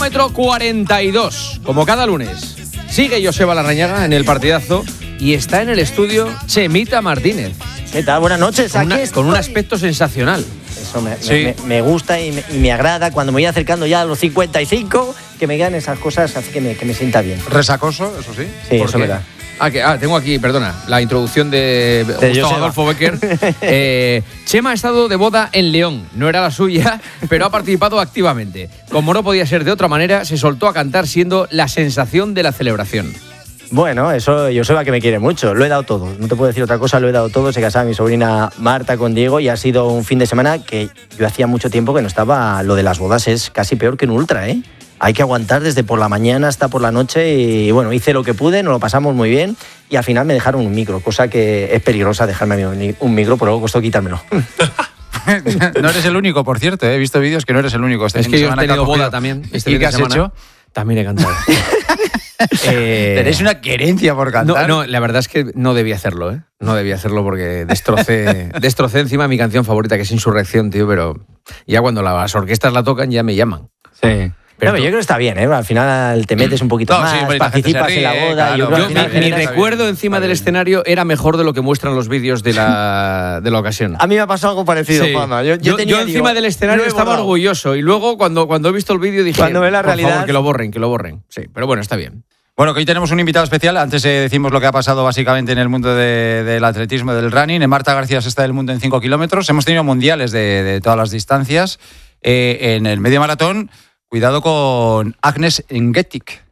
Metro 42, como cada lunes. Sigue Joseba Larrañaga en el partidazo y está en el estudio Chemita Martínez. ¿Qué tal? Buenas noches. Con un aspecto sensacional. Eso me gusta y me agrada cuando me voy acercando ya a los 55, que me quedan esas cosas, así que me sienta bien. ¿Resacoso, eso sí? Sí, eso me da. Tengo aquí, perdona, la introducción de Gustavo Adolfo Becker. Chema ha estado de boda en León. No era la suya, pero ha participado activamente. Como no podía ser de otra manera, se soltó a cantar siendo la sensación de la celebración. Bueno, eso Joseba, que me quiere mucho. Lo he dado todo. No te puedo decir otra cosa, lo he dado todo. Se casaba mi sobrina Marta con Diego y ha sido un fin de semana que yo hacía mucho tiempo que no estaba. Lo de las bodas es casi peor que un ultra, ¿eh? Hay que aguantar desde por la mañana hasta por la noche y bueno, hice lo que pude, nos lo pasamos muy bien y al final me dejaron un micro, cosa que es peligrosa dejarme un micro, pero luego costó quitármelo. No eres el único, por cierto, he visto vídeos que no eres el único. Es que yo he tenido boda también. ¿Y qué has hecho? También he cantado. Tenéis una querencia por cantar. No, la verdad es que no debía hacerlo, ¿eh? No debía hacerlo porque destrocé encima mi canción favorita, que es Insurrección, tío, pero ya cuando las orquestas la tocan ya me llaman. Sí. Pero yo creo que está bien, ¿eh? Al final te metes un poquito más, participas en la boda. Claro. Mi recuerdo encima del escenario era mejor de lo que muestran los vídeos de la ocasión. A mí me ha pasado algo parecido, sí. Juanma. Yo encima del escenario estaba orgulloso y luego cuando he visto el vídeo dije, cuando ve la realidad, por favor, que lo borren. Sí, pero bueno, está bien. Bueno, que hoy tenemos un invitado especial. Antes decimos lo que ha pasado básicamente en el mundo del atletismo, del running. Marta García está del mundo en 5 kilómetros. Hemos tenido mundiales de todas las distancias. En el medio maratón, cuidado con Agnes Engetik,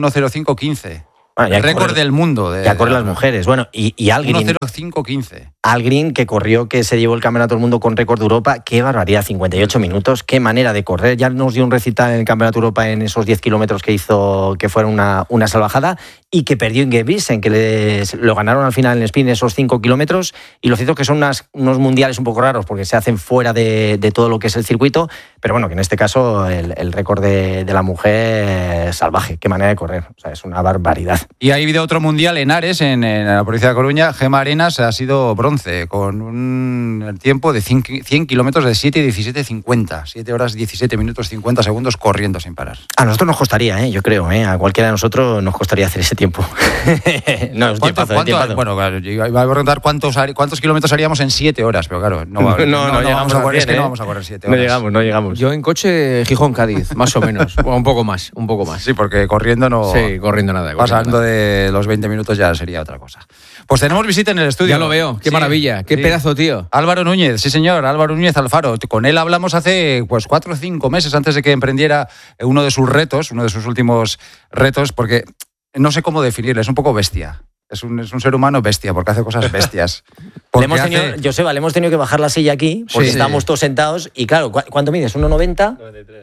1:05:15. Bueno, récord del mundo. Ya corren las mujeres. Bueno, y Algrín. 1:05:15. Algrín, que se llevó el campeonato del mundo con récord de Europa. Qué barbaridad, 58 minutos. Qué manera de correr. Ya nos dio un recital en el campeonato de Europa en esos 10 kilómetros que hizo, que fueron una salvajada. Y que perdió en Ingebrigtsen, que lo ganaron al final en el sprint esos 5 kilómetros. Y lo cierto es que son unos mundiales un poco raros porque se hacen fuera de todo lo que es el circuito. Pero bueno, que en este caso el récord de la mujer es salvaje. Qué manera de correr. O sea, es una barbaridad. Y ha habido otro mundial en Ares, en la provincia de Coruña. Gemma Arenas ha sido bronce, con un tiempo de 100 kilómetros de 7:17:50. 7 horas 17 minutos 50 segundos corriendo sin parar. A nosotros nos costaría, yo creo. A cualquiera de nosotros nos costaría hacer ese tiempo. No, es tiempazo. Bueno, claro, yo iba a preguntar cuántos kilómetros haríamos en 7 horas, pero claro, no llegamos a correr. Es que no vamos a correr 7 horas. No llegamos. Yo en coche Gijón-Cádiz, más o menos. O un poco más. Sí, porque corriendo no... Sí, corriendo nada. Pasando de los 20 minutos ya sería otra cosa. Pues tenemos visita en el estudio. Ya lo veo, qué maravilla, qué pedazo, tío. Álvaro Núñez, sí señor, Álvaro Núñez Alfaro. Con él hablamos hace 4 o 5 meses antes de que emprendiera uno de sus últimos retos, porque no sé cómo definirle, es un poco bestia. Es un ser humano bestia, porque hace cosas bestias. Joseba, le hemos tenido que bajar la silla aquí, porque estábamos todos sentados, y claro, ¿cuánto mides? ¿1,90?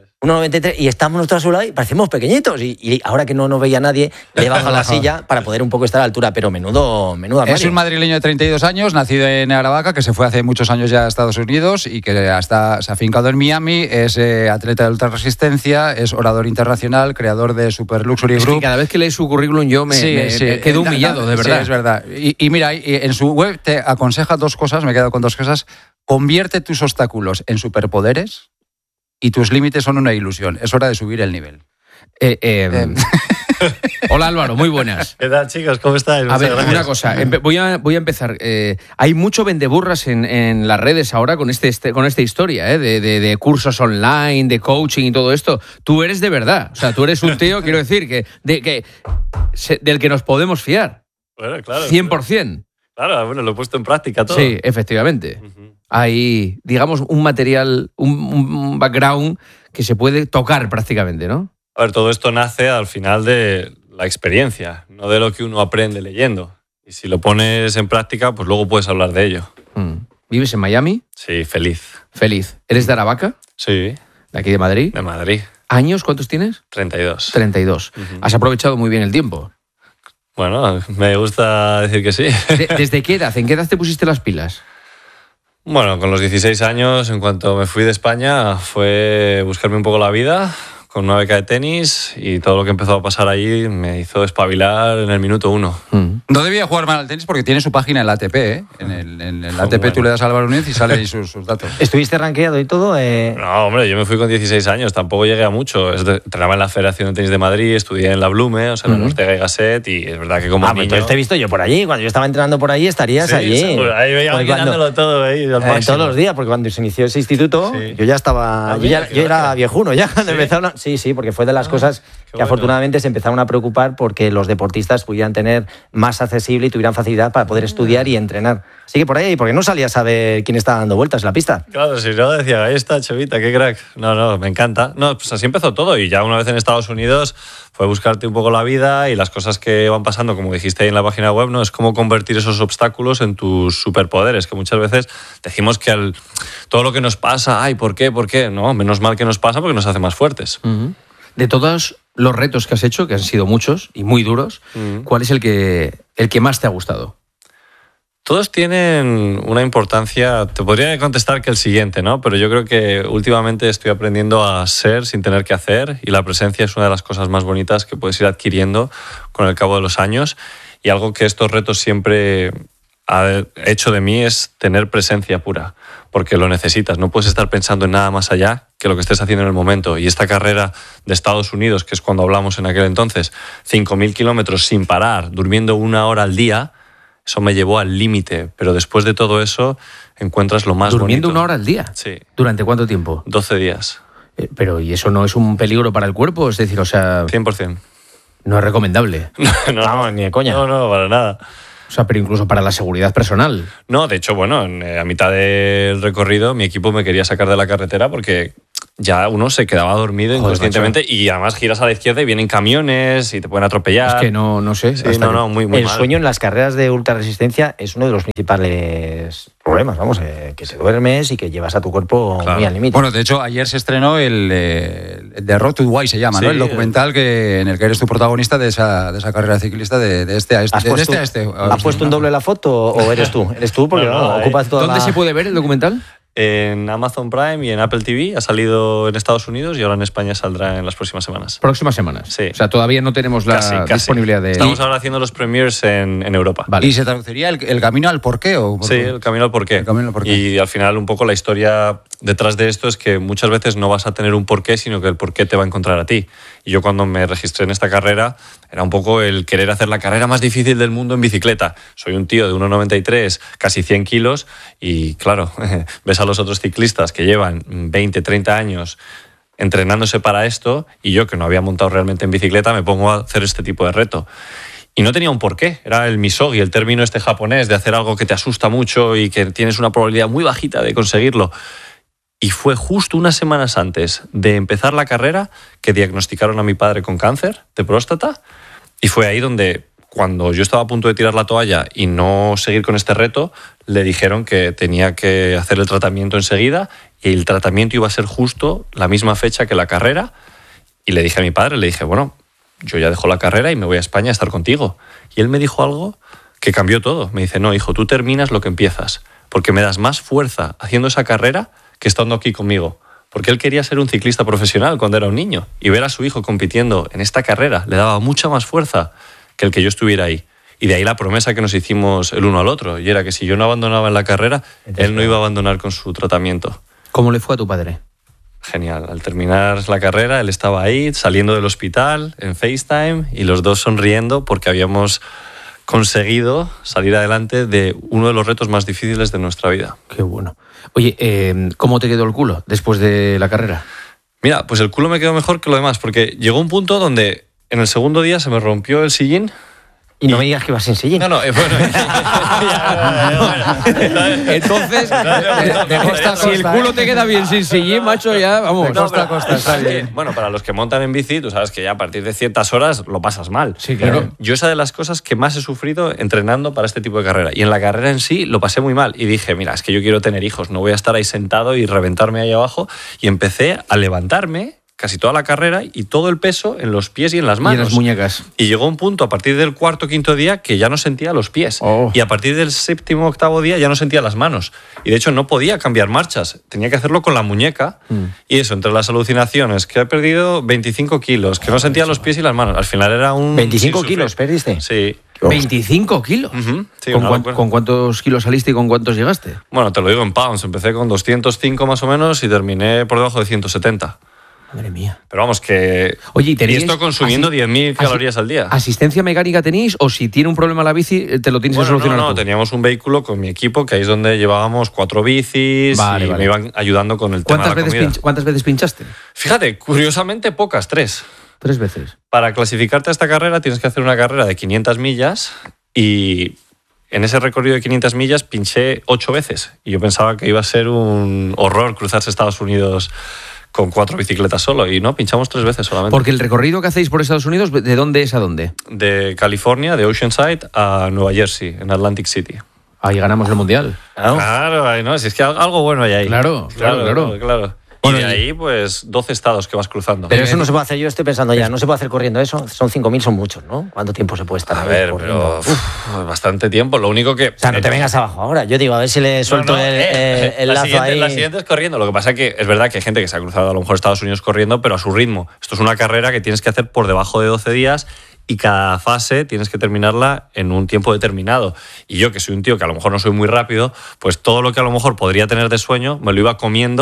1,93, y estamos nosotros a su lado y parecemos pequeñitos, y ahora que no nos veía nadie, le he bajado la silla para poder un poco estar a la altura, pero menudo armario. Es un madrileño de 32 años, nacido en Aravaca, que se fue hace muchos años ya a Estados Unidos y que se ha afincado en Miami, es atleta de ultrarresistencia, es orador internacional, creador de Super Luxury Group. Es que cada vez que lees su currículum yo me quedo humillado, de verdad. Sí, es verdad. Y mira, en su web te aconseja 2 cosas, me he quedado con 2 cosas. Convierte tus obstáculos en superpoderes y tus límites son una ilusión. Es hora de subir el nivel. Hola Álvaro, muy buenas. ¿Qué tal, chicos? ¿Cómo estáis? A ver, una cosa, voy a empezar. Hay mucho vendeburras en las redes ahora con esta historia, de cursos online, de coaching y todo esto. Tú eres de verdad, o sea, tú eres un tío, quiero decir, del que nos podemos fiar. Bueno, claro. 100%. Claro, bueno, lo he puesto en práctica todo. Sí, efectivamente. Hay, digamos, un material, un background que se puede tocar prácticamente, ¿no? A ver, todo esto nace al final de la experiencia, no de lo que uno aprende leyendo. Y si lo pones en práctica, pues luego puedes hablar de ello. ¿Vives en Miami? Sí, feliz. Feliz. ¿Eres de Aravaca? Sí. ¿De aquí de Madrid? De Madrid. ¿Años? ¿Cuántos tienes? 32. 32. Has aprovechado muy bien el tiempo. Bueno, me gusta decir que sí. ¿Desde qué edad? ¿En qué edad te pusiste las pilas? Bueno, con los 16 años, en cuanto me fui de España, fue buscarme un poco la vida. con una beca de tenis y todo lo que empezó a pasar allí me hizo espabilar en el minuto 1. No debía jugar mal al tenis porque tiene su página en la ATP, ¿eh? En el ATP bueno. Tú le das a Álvaro Núñez y sale ahí sus datos. ¿Estuviste rankeado y todo? No, hombre, yo me fui con 16 años, tampoco llegué a mucho. Entrenaba en la Federación de Tenis de Madrid, estudié en la Blume, o sea, en el Ortega y Gasset, y es verdad que como niño... Entonces te he visto yo por allí, cuando yo estaba entrenando por allí estarías allí. Seguro. Ahí veía ganándolo todo, todos los días, porque cuando se inició ese instituto, yo ya estaba... Yo era viejuno ya, cuando empezaron... Sí, porque fue de las cosas que afortunadamente se empezaron a preocupar porque los deportistas pudieran tener más accesible y tuvieran facilidad para poder estudiar y entrenar. Así que por ahí, porque no salías a ver quién estaba dando vueltas en la pista. Claro, si no decía, ahí está Chevita, qué crack. No, me encanta. No, pues así empezó todo y ya una vez en Estados Unidos fue buscarte un poco la vida y las cosas que van pasando, como dijiste ahí en la página web, ¿no? Es como convertir esos obstáculos en tus superpoderes, que muchas veces decimos que todo lo que nos pasa, ay, ¿por qué? No, menos mal que nos pasa porque nos hace más fuertes. De todos los retos que has hecho, que han sido muchos y muy duros, ¿cuál es el que más te ha gustado? Todos tienen una importancia, te podría contestar que el siguiente, ¿no? Pero yo creo que últimamente estoy aprendiendo a ser sin tener que hacer y la presencia es una de las cosas más bonitas que puedes ir adquiriendo con el cabo de los años y algo que estos retos siempre han hecho de mí es tener presencia pura, porque lo necesitas, no puedes estar pensando en nada más allá que lo que estés haciendo en el momento. Y esta carrera de Estados Unidos, que es cuando hablamos en aquel entonces, 5.000 kilómetros sin parar, durmiendo 1 hora al día, eso me llevó al límite, pero después de todo eso encuentras lo más ¿Durmiendo bonito. 1 hora al día? Sí. ¿Durante cuánto tiempo? 12 días. Pero, ¿y eso no es un peligro para el cuerpo? Es decir, o sea... 100%. No es recomendable. No, ni de coña. No, para nada. O sea, pero incluso para la seguridad personal. No, de hecho, bueno, a mitad del recorrido mi equipo me quería sacar de la carretera porque ya uno se quedaba dormido inconscientemente y además giras a la izquierda y vienen camiones y te pueden atropellar. Es que no sé. Sí, muy el mal. sueño en las carreras de ultrarresistencia es uno de los principales problemas, vamos, que te duermes y que llevas a tu cuerpo muy al límite. Bueno, de hecho, ayer se estrenó el The Road to Dubai, se llama, sí, ¿no? El documental en el que eres tu protagonista de esa carrera ciclista de este a este. ¿Has puesto un doble la foto o eres tú? Eres tú porque ocupas toda ¿Dónde se puede ver el documental? En Amazon Prime y en Apple TV. Ha salido en Estados Unidos y ahora en España saldrá en las próximas semanas. ¿Próximas semanas? Sí. O sea, todavía no tenemos la disponibilidad de... Estamos ahora haciendo los premiers en Europa. Vale. ¿Y se traduciría el camino al porqué? Sí, el camino al porqué. Y al final un poco la historia detrás de esto es que muchas veces no vas a tener un porqué, sino que el porqué te va a encontrar a ti. Y yo cuando me registré en esta carrera era un poco el querer hacer la carrera más difícil del mundo en bicicleta. Soy un tío de 1,93, casi 100 kilos y claro, ves a los otros ciclistas que llevan 20, 30 años entrenándose para esto y yo que no había montado realmente en bicicleta me pongo a hacer este tipo de reto. Y no tenía un porqué, era el misogi, el término este japonés de hacer algo que te asusta mucho y que tienes una probabilidad muy bajita de conseguirlo. Y fue justo unas semanas antes de empezar la carrera que diagnosticaron a mi padre con cáncer de próstata y fue ahí donde cuando yo estaba a punto de tirar la toalla y no seguir con este reto, le dijeron que tenía que hacer el tratamiento enseguida y el tratamiento iba a ser justo la misma fecha que la carrera y le dije a mi padre, le dije, bueno, yo ya dejo la carrera y me voy a España a estar contigo. Y él me dijo algo que cambió todo. Me dice, no, hijo, tú terminas lo que empiezas porque me das más fuerza haciendo esa carrera que estando aquí conmigo. Porque él quería ser un ciclista profesional cuando era un niño y ver a su hijo compitiendo en esta carrera le daba mucha más fuerza que el que yo estuviera ahí. Y de ahí la promesa que nos hicimos el uno al otro. Y era que si yo no abandonaba en la carrera, él no iba a abandonar con su tratamiento. ¿Cómo le fue a tu padre? Genial. Al terminar la carrera, él estaba ahí, saliendo del hospital, en FaceTime, y los dos sonriendo porque habíamos conseguido salir adelante de uno de los retos más difíciles de nuestra vida. Qué bueno. Oye, ¿cómo te quedó el culo después de la carrera? Mira, pues el culo me quedó mejor que lo demás, porque llegó un punto donde en el segundo día se me rompió el sillín. Y no me digas que vas sin sillín. No, bueno. Entonces, si el culo te queda bien sin sillín, macho, ya vamos. Costa a costa, está bien. Bueno, para los que montan en bici, tú sabes que ya a partir de ciertas horas lo pasas mal. Sí, claro. Yo esa de las cosas que más he sufrido entrenando para este tipo de carrera. Y en la carrera en sí lo pasé muy mal. Y dije, mira, es que yo quiero tener hijos, no voy a estar ahí sentado y reventarme ahí abajo. Y empecé a levantarme casi toda la carrera y todo el peso en los pies y en las manos. Y en las muñecas. Y llegó un punto a partir del cuarto o quinto día que ya no sentía los pies. Y a partir del séptimo o octavo día ya no sentía las manos. Y de hecho no podía cambiar marchas. Tenía que hacerlo con la muñeca. Y eso, entre las alucinaciones, que he perdido 25 kilos, que no sentía los pies y las manos. Al final era un... ¿25 kilos perdiste? Sí. ¿25 kilos? Sí, ¿Con cuántos kilos saliste y con cuántos llegaste? Bueno, te lo digo en pounds. Empecé con 205 más o menos y terminé por debajo de 170. Madre mía. Pero vamos, que... Oye, y esto consumiendo 10.000 calorías al día. ¿Asistencia mecánica tenéis o si tiene un problema la bici te lo tienes que solucionar No, tú? teníamos un vehículo con mi equipo que ahí es donde llevábamos 4 bicis y me iban ayudando con el tema de la comida. ¿Cuántas veces pinchaste? Fíjate, curiosamente pocas, 3. 3 veces. Para clasificarte a esta carrera tienes que hacer una carrera de 500 millas y en ese recorrido de 500 millas pinché 8 veces. Y yo pensaba que iba a ser un horror cruzarse Estados Unidos con 4 bicicletas solo y no, pinchamos 3 veces solamente. Porque el recorrido que hacéis por Estados Unidos, ¿de dónde es a dónde? De California, de Oceanside a Nueva Jersey, en Atlantic City. Ahí ganamos el Mundial. Claro, ahí no, si es que algo bueno hay ahí. Claro. Y de ahí, pues, 12 estados que vas cruzando. Pero eso no se puede hacer, yo estoy pensando ya, no se puede hacer corriendo eso, son 5.000, son muchos, ¿no? ¿Cuánto tiempo se puede estar A ahí ver, corriendo? pero bastante tiempo, lo único que... O sea, no te vengas abajo ahora, yo digo, a ver si le suelto el lazo ahí. La siguiente es corriendo, lo que pasa es que es verdad que hay gente que se ha cruzado a lo mejor Estados Unidos corriendo, pero a su ritmo. Esto es una carrera que tienes que hacer por debajo de 12 días y cada fase tienes que terminarla en un tiempo determinado. Y yo, que soy un tío que a lo mejor no soy muy rápido, pues todo lo que a lo mejor podría tener de sueño me lo iba comiendo.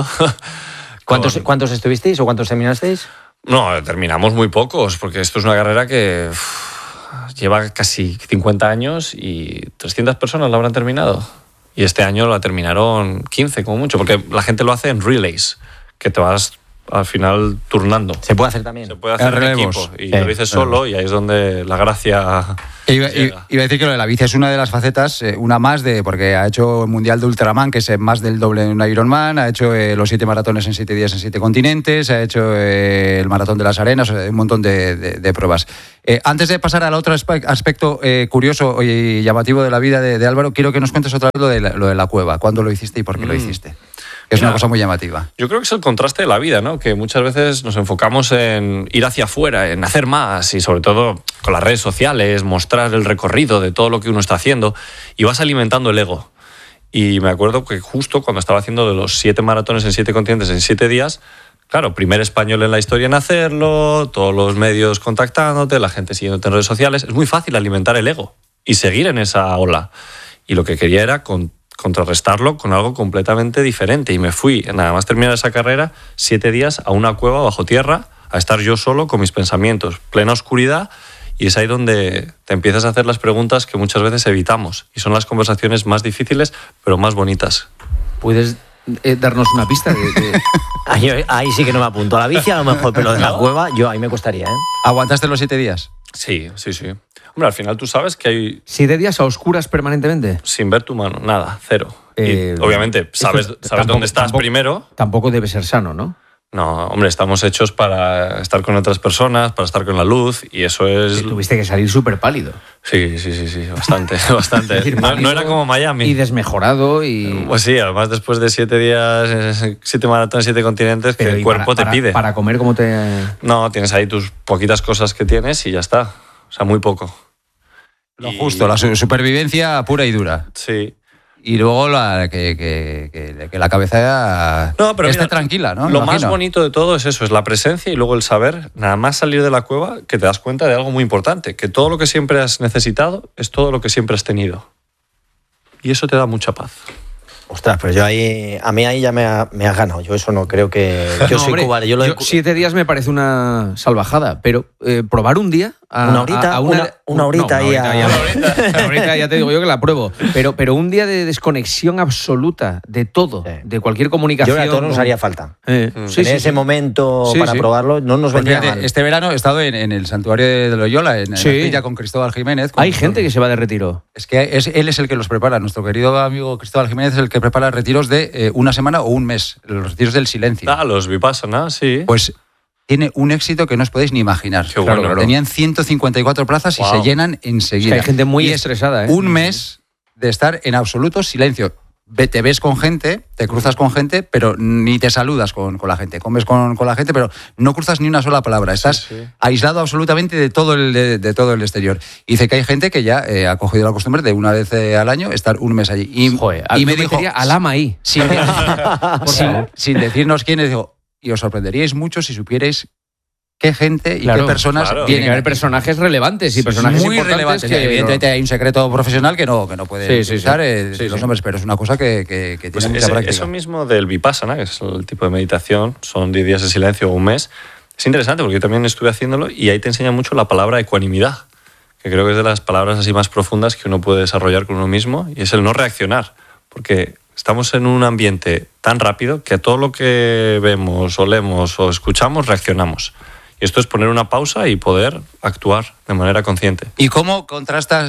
¿Cuántos estuvisteis o cuántos terminasteis? No, terminamos muy pocos, porque esto es una carrera que lleva casi 50 años y 300 personas la habrán terminado. Y este año la terminaron 15 como mucho, porque la gente lo hace en relays, que te vas al final turnando. Se puede hacer también. Se puede hacer en equipo y lo dices solo y ahí es donde la gracia iba a decir que lo de la bici es una de las facetas, una más porque ha hecho el Mundial de Ultraman, que es más del doble en un Ironman, ha hecho los 7 maratones en 7 días en 7 continentes, ha hecho el Maratón de las Arenas, un montón de pruebas. Antes de pasar al otro aspecto curioso y llamativo de la vida de Álvaro, quiero que nos cuentes otra vez lo de la cueva. ¿Cuándo lo hiciste y por qué lo hiciste? Es una cosa muy llamativa. Yo creo que es el contraste de la vida, ¿no? Que muchas veces nos enfocamos en ir hacia afuera, en hacer más y sobre todo con las redes sociales, mostrar el recorrido de todo lo que uno está haciendo y vas alimentando el ego. Y me acuerdo que justo cuando estaba haciendo de los 7 maratones en 7 continentes en 7 días, claro, primer español en la historia en hacerlo, todos los medios contactándote, la gente siguiéndote en redes sociales, es muy fácil alimentar el ego y seguir en esa ola. Y lo que quería era contrarrestarlo con algo completamente diferente. Y me fui, nada más terminar esa carrera, 7 días a una cueva bajo tierra, a estar yo solo con mis pensamientos, plena oscuridad, y es ahí donde te empiezas a hacer las preguntas que muchas veces evitamos. Y son las conversaciones más difíciles, pero más bonitas. ¿Puedes darnos una pista? Ahí sí que no me apunto a la bici, a lo mejor, pero de la cueva, yo ahí me costaría, ¿eh? ¿Aguantaste los 7 días? Sí. Hombre, al final tú sabes que hay... 7 días a oscuras permanentemente. Sin ver tu mano, nada, cero. Y obviamente sabes dónde estás primero. Tampoco debe ser sano, ¿no? No, hombre, estamos hechos para estar con otras personas, para estar con la luz y eso es... Tuviste que salir súper pálido. Sí, bastante. No era como Miami. Y desmejorado y... Pues sí, además después de 7 días, 7 maratones, 7 continentes, que el cuerpo te pide. Para comer, ¿cómo te...? No, tienes ahí tus poquitas cosas que tienes y ya está. O sea, muy poco. Lo justo, la supervivencia pura y dura. Sí. Y luego que la cabeza esté tranquila, ¿no? Lo más bonito de todo es eso, es la presencia y luego el saber, nada más salir de la cueva, que te das cuenta de algo muy importante, que todo lo que siempre has necesitado es todo lo que siempre has tenido. Y eso te da mucha paz. Ostras, pero a mí ahí ya me has ganado. Yo eso no creo que... Yo soy cobarde. 7 días me parece una salvajada, pero probar un día... Una horita ya te digo yo que la pruebo. Pero un día de desconexión absoluta de todo, de cualquier comunicación. Yo creo que a todos nos haría falta. En ese momento para probarlo no nos vendría mal. Este verano he estado en el santuario de Loyola, en Villa con Cristóbal Jiménez. Hay gente que se va de retiro. Es que él es el que los prepara. Nuestro querido amigo Cristóbal Jiménez es el que prepara retiros de una semana o un mes. Los retiros del silencio. Los Vipassana, sí. Pues... tiene un éxito que no os podéis ni imaginar. Qué bueno, claro. Tenían 154 plazas y se llenan enseguida. Es que hay gente muy estresada, ¿eh? Un mes de estar en absoluto silencio. te ves con gente, te cruzas con gente, pero ni te saludas con la gente. Comes con la gente, pero no cruzas ni una sola palabra. Estás aislado absolutamente de todo el exterior. Y dice que hay gente que ya ha cogido la costumbre de una vez al año estar un mes allí. Y me dijo, al ama ahí. Sin decirnos quiénes, digo, y os sorprenderíais mucho si supierais qué gente y qué personas vienen. Tiene que haber personajes relevantes y personajes muy relevantes. Que... Evidentemente hay un secreto profesional que no puede utilizar los nombres, pero es una cosa que tiene mucha práctica. Eso mismo del Vipassana, que es el tipo de meditación, son 10 días de silencio o un mes, es interesante porque yo también estuve haciéndolo y ahí te enseña mucho la palabra ecuanimidad, que creo que es de las palabras así más profundas que uno puede desarrollar con uno mismo, y es el no reaccionar, porque estamos en un ambiente tan rápido que a todo lo que vemos, olemos o escuchamos reaccionamos. Y esto es poner una pausa y poder actuar de manera consciente. ¿Y cómo contrastas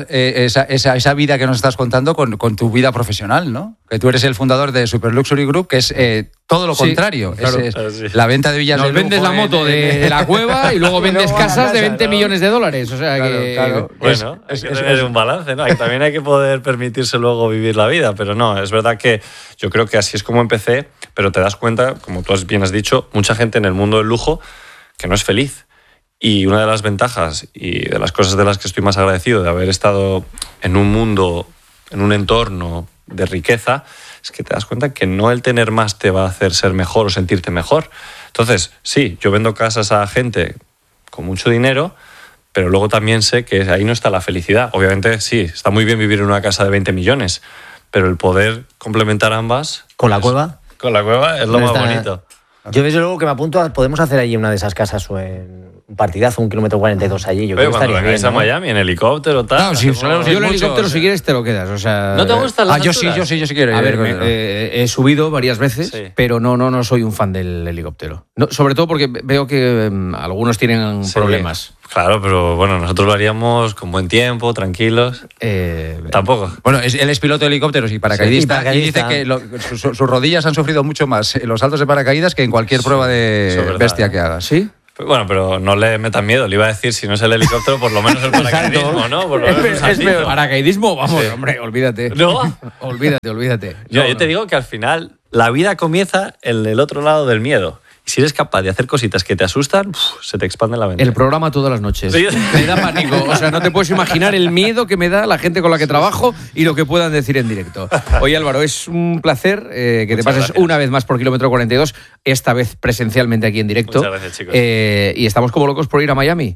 esa vida que nos estás contando con tu vida profesional, ¿no? Que tú eres el fundador de Super Luxury Group, que es todo lo contrario. Claro. Es la venta de villas de lujo. Nos vendes la moto de la cueva y luego vendes casas de 20 millones de dólares. O sea claro. Bueno, es un balance, ¿no? También hay que poder permitirse luego vivir la vida, pero no, es verdad que yo creo que así es como empecé, pero te das cuenta, como tú bien has dicho, mucha gente en el mundo del lujo que no es feliz. Y una de las ventajas y de las cosas de las que estoy más agradecido de haber estado en un mundo, en un entorno de riqueza, es que te das cuenta que no el tener más te va a hacer ser mejor o sentirte mejor. Entonces, sí, yo vendo casas a gente con mucho dinero, pero luego también sé que ahí no está la felicidad. Obviamente, sí, está muy bien vivir en una casa de 20 millones, pero el poder complementar ambas... ¿Con la cueva? Con la cueva es lo más bonito. Yo desde luego que me apunto, podemos hacer allí una de esas casas o en un partidazo, 1,42 kilómetros allí. Yo creo que cuando estaría vengáis bien, a Miami, en helicóptero, tal. No, sí, yo el helicóptero, si quieres, te lo quedas. O sea, ¿No te gustan las alturas? Yo sí quiero. A ver, he subido varias veces, pero no soy un fan del helicóptero. No, sobre todo porque veo que algunos tienen problemas. Claro, pero bueno, nosotros lo haríamos con buen tiempo, tranquilos. Tampoco. Bueno, él es piloto de helicópteros y paracaidista, y dice que sus rodillas han sufrido mucho más en los saltos de paracaídas que en cualquier prueba de bestia que haga. ¿Sí? Bueno, pero no le metan miedo. Le iba a decir, si no es el helicóptero, por lo menos el paracaidismo, ¿no? Por lo menos es peor. Paracaidismo, vamos, hombre, olvídate. ¿No? Olvídate. Yo te digo que al final la vida comienza en el otro lado del miedo. Y si eres capaz de hacer cositas que te asustan, se te expande la mente. El programa todas las noches. Sí. Me da pánico. O sea, no te puedes imaginar el miedo que me da la gente con la que trabajo y lo que puedan decir en directo. Oye, Álvaro, es un placer que te pases una vez más por Kilómetro 42, esta vez presencialmente aquí en directo. Muchas gracias, chicos. Y estamos como locos por ir a Miami,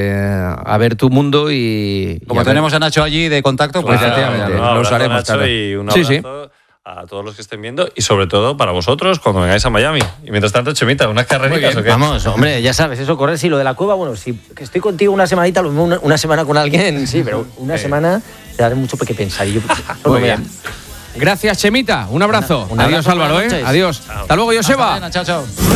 a ver tu mundo y... Como tenemos a Nacho allí de contacto, pues efectivamente. Los haremos. Nacho, y un abrazo a todos los que estén viendo y sobre todo para vosotros cuando vengáis a Miami. Y mientras tanto, Chemita, unas carreritas o qué. Vamos, hombre, ya sabes, eso correr, sí, lo de la cueva, bueno, si que estoy contigo una semanita, una semana con alguien, sí, pero una semana te daré mucho que pensar. Y yo, muy bien. Gracias, Chemita, un abrazo. Adiós, Álvaro, Adiós. Chao. Hasta luego, Joseba. Chao.